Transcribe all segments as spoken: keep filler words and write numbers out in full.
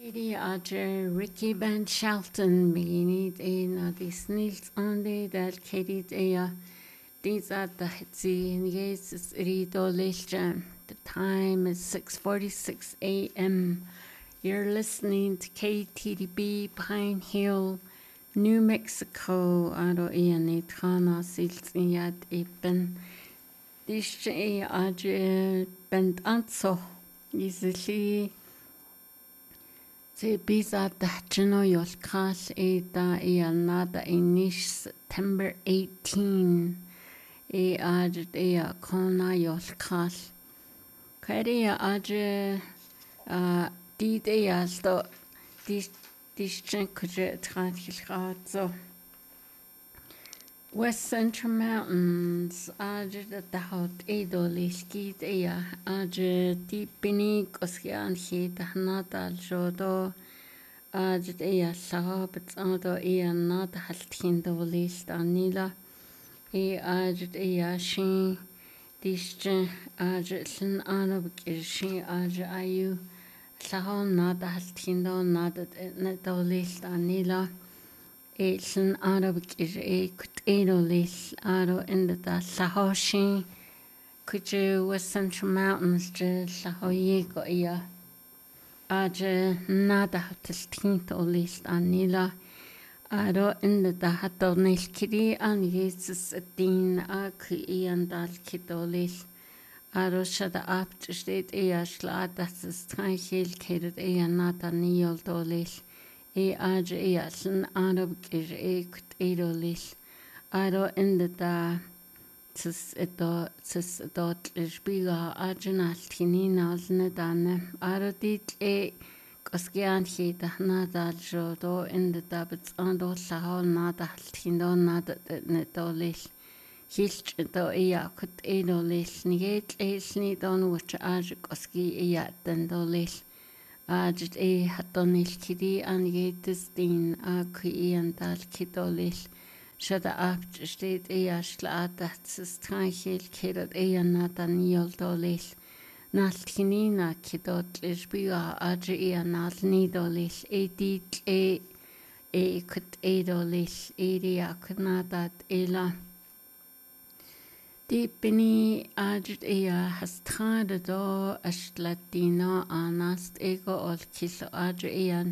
Lady Audrey Ricky Van Shelton beginning in uh, the Snils on the that Katie Dea. These are the Hitzi and yes, it's Rido Lisham. The time is six forty-six a m. You're listening to K T D B Pine Hill, New Mexico. Aro ian Trana Sils in Yad Eben. This is Audrey Bent Anso. Easily. Se bisa tahchino yolkal e da e anada e nish September eighteenth e ajit e a kona yolkal. Kari e ajit a did e a sto dis dischen kuje tranquilrazo. West Central Mountains ajit at the hot edo liskit e a ajit deep beneath osgian he the hanada jodo ajit e a sahab ado e a not haltin do list anila e ajit e a shin dischen ajit sin anab kirshin ajit ayu sahon not haltin do not do list anila Eitlin Arab is a Kutedolis Aro in the Sahoshi Kuju West Central Mountains to Sahoyego Ia Aja Nada Tistinto list Anila Aro in the Hatonis Kiri and Jesus Din Aki and Dal Kidolis Aro Shada up to state Ea Shla that's the Stranhil Kated Ea Nata Neol Dolis. E aj e asan Arab is e kut edolis. Aro in the da tis edo tis dot is biga ajanal tinina alnedane. Aro dit e koskian he da nada jodo in the dabits ando sahol nada tindo nada nedolis. Hilch do e a kut edolis. Niget e snidon which aj koski e at dendolis. Ajit e hatonil kidi an yetis din a kui an dal kidolis. Shada apt steht e a schlaat sis tranchil kidat e a natan niol dolis. Nal kinina kidot lisbia aji e a nal nidolis. E dit e e kut e dolis. E ria kunadat e la. Deepini ajit ea hastrade do ashlatina anast ego ol kiso ajit ean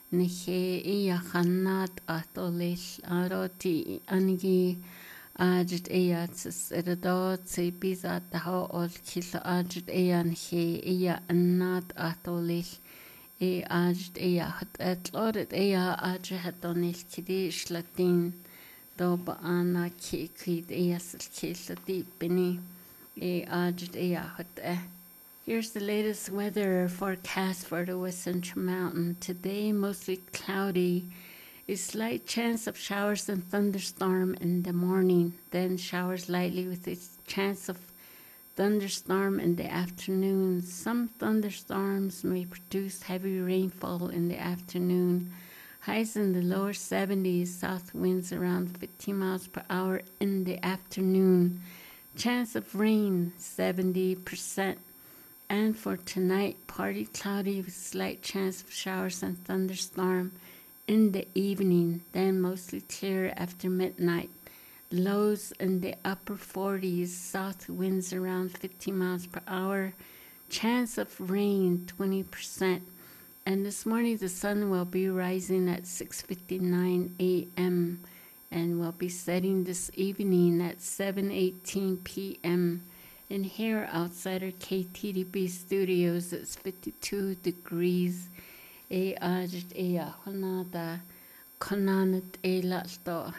nehe ea hanat atolis aroti angi ajit ea tis edo tse bizat ho ol kiso ajit ean he ea anat atolis e ajit ea hat etlorit ea ajit hatonis kidi shlatin Doba ana ki kid easel kisa deepini e ajit eahot. Here's the latest weather forecast for the West Central Mountain. Today mostly cloudy. A slight chance of showers and thunderstorm in the morning. Then showers lightly with a chance of thunderstorm in the afternoon. Some thunderstorms may produce heavy rainfall in the afternoon. Highs in the lower seventies, south winds around fifteen miles per hour in the afternoon. Chance of rain, seventy percent. And for tonight, partly cloudy with slight chance of showers and thunderstorm in the evening, then mostly clear after midnight. Lows in the upper forties, south winds around fifteen miles per hour. Chance of rain, twenty percent. And this morning the sun will be rising at six fifty-nine a m and will be setting this evening at seven eighteen p m And here outside our K T D B studios, it's fifty-two degrees. E ajit e ahonada konanat e lalto.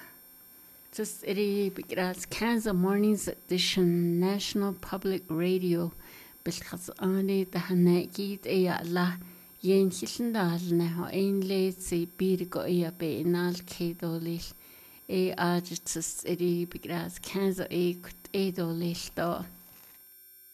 Just iri bigras Kansas Mornings Edition, National Public Radio. Bilkhas ane the hanakit e Allah. Yen hilendal neho ein le se birgo ia be nal kedolis e ajitus eri bigras Kansas e kut edolis do.